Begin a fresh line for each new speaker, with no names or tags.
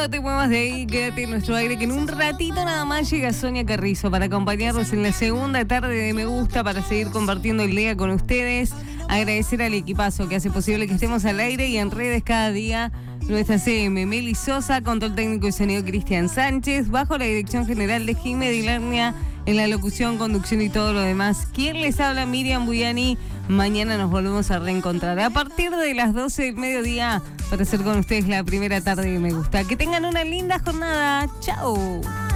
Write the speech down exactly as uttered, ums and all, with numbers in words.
No te muevas de ahí, quédate en nuestro aire, que en un ratito nada más llega Sonia Carrizo para acompañarnos en la segunda tarde de Me Gusta, para seguir compartiendo el día con ustedes. Agradecer al equipazo que hace posible que estemos al aire y en redes cada día. Nuestra C M, Meli Sosa, control técnico y sonido Cristian Sánchez, bajo la dirección general de Jimé Dilernia, en la locución, conducción y todo lo demás. ¿Quién les habla? Miriam Buyani. Mañana nos volvemos a reencontrar a partir de las doce del mediodía para hacer con ustedes la primera tarde de Me Gusta. Que tengan una linda jornada. ¡Chao!